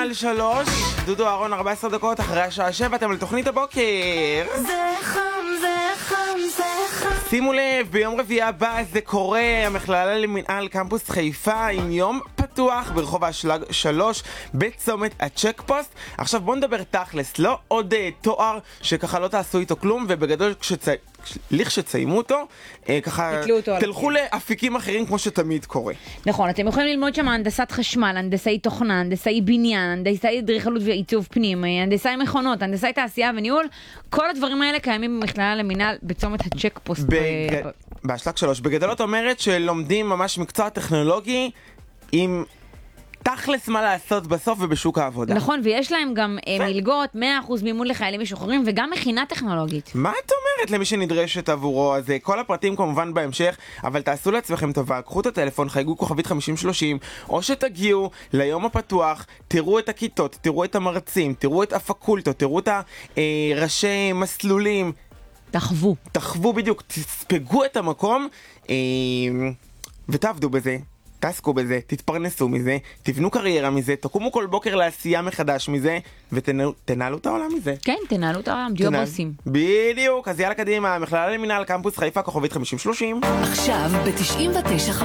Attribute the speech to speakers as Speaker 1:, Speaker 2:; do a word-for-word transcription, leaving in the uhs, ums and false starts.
Speaker 1: על שלוש, דודו אהרון ארבע עשרה דקות אחרי השעה שבע, אתם על תוכנית הבוקר.
Speaker 2: זה חם, זה חם, זה חם.
Speaker 1: שימו לב, ביום רביעי הבא זה קורה, המכללה למנהל קמפוס חיפה עם יום פתוח ברחוב האשלג שלוש בצומת הצ'ק פוסט. עכשיו בואו נדבר תכלס, לא עוד uh, תואר שככה לא תעשו איתו כלום, ובגדול כשצ... לכשתסיימו אותו, uh, ככה תלכו לאפיקים אחרים כמו שתמיד קורה.
Speaker 3: נכון, אתם יכולים ללמוד שם הנדסת חשמל, הנדסאי תוכנה, הנדסאי בניין, הנדסאי אדריכלות ועיצוב פנים, הנדסאי מכונות, הנדסאי תעשייה וניהול, כל הדברים האלה קיימים במכללה למנהל בצומת הצ'ק פוסט.
Speaker 1: בג... ב... באשלג שלוש. בגדול את אומרת שלומדים ממש מקצוע טכנולוגי עם תכלס מה לעשות בסוף ובשוק העבודה.
Speaker 3: נכון, ויש להם גם ו... מלגות, מאה אחוז מימון לחיילים משוחררים, וגם מכינה טכנולוגית.
Speaker 1: מה את אומרת למי שנדרשת עבורו? אז כל הפרטים כמובן בהמשך, אבל תעשו לעצמכם טובה, קחו את הטלפון, חייגו כוכבית חמישים שלושים, או שתגיעו ליום הפתוח, תראו את הכיתות, תראו את המרצים, תראו את הפקולטות, תראו את הראשי מסלולים.
Speaker 3: תחוו.
Speaker 1: תחוו בדיוק, תספגו את המקום, ותעבדו בזה. תעסקו בזה, תתפרנסו מזה, תבנו קריירה מזה, תקומו כל בוקר לעשייה מחדש מזה, ותנהלו את העולם מזה.
Speaker 3: כן, תנהלו את העולם, ג'וב עושים.
Speaker 1: בדיוק, אז יאללה קדימה, המכללה למנהל קמפוס חיפה, כוכבית חמישים שלושים.
Speaker 2: עכשיו ב-תשעים ותשע